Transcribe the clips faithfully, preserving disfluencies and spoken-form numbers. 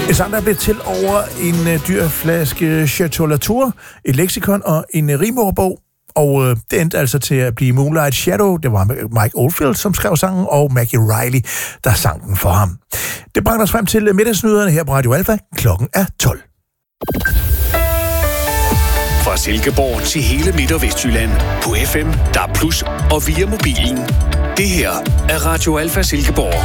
Sander blev til over en uh, dyr flaske Chateau Latour, et leksikon og en uh, rimordbog. Og uh, det endte altså til at blive Moonlight Shadow. Det var Mike Oldfield, som skrev sangen, og Maggie Riley, der sang den for ham. Det bragte os frem til middagsnyderne her på Radio Alfa. Klokken er tolv. Fra Silkeborg til hele Midt- og Vestjylland. På F M, D A B plus, og via mobilen. Det her er Radio Alfa Silkeborg.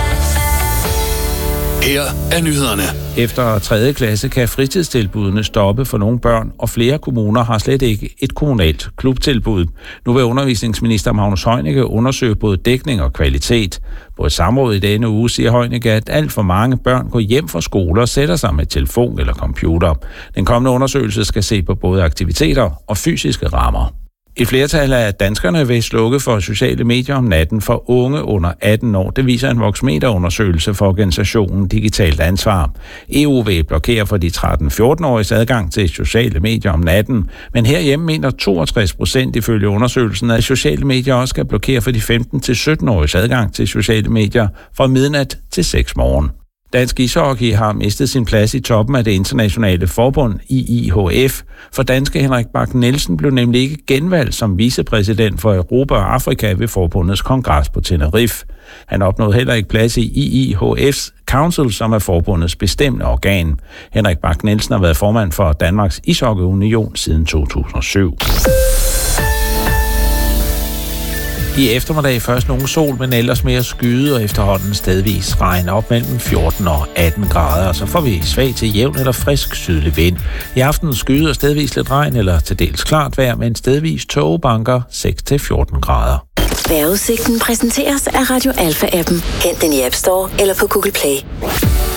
Her er nyhederne. Efter tredje klasse kan fritidstilbudene stoppe for nogle børn, og flere kommuner har slet ikke et kommunalt klubtilbud. Nu vil undervisningsminister Magnus Heunicke undersøge både dækning og kvalitet. På et samråd i denne uge siger Heunicke, at alt for mange børn går hjem fra skole og sætter sig med telefon eller computer. Den kommende undersøgelse skal se på både aktiviteter og fysiske rammer. Et flertal af danskerne vil slukke for sociale medier om natten for unge under atten år. Det viser en Voxmeter-undersøgelse for organisationen Digitalt Ansvar. E U vil blokere for de tretten-fjorten-åriges adgang til sociale medier om natten. Men herhjemme mener toogtres procent ifølge undersøgelsen, at sociale medier også skal blokere for de femten til sytten-åriges adgang til sociale medier fra midnat til seks morgen. Dansk ishockey har mistet sin plads i toppen af det internationale forbund I I H F, for danske Henrik Bak Nielsen blev nemlig ikke genvalgt som vicepræsident for Europa og Afrika ved forbundets kongres på Tenerife. Han opnåede heller ikke plads i I I H F's Council, som er forbundets bestemmende organ. Henrik Bak Nielsen har været formand for Danmarks Ishockey-union siden to tusind og syv. I eftermiddag først nogen sol, men ellers mere skyde og efterhånden stedvis regn op mellem fjorten og atten grader, og så får vi svag til jævn eller frisk sydlig vind. I aften skyde og stedvis lidt regn eller til dels klart vejr, men stedvis tågebanker seks til fjorten grader. Vejrudsigten præsenteres af Radio Alfa-appen. Hent den i App Store eller på Google Play.